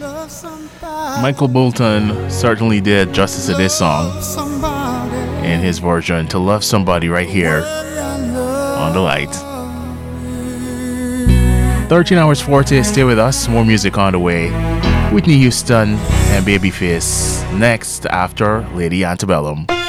Michael Bolton certainly did justice to this song in his version, To Love Somebody, right here on The Light. 13 hours 40, stay with us, more music on the way. Whitney Houston and Babyface next after Lady Antebellum.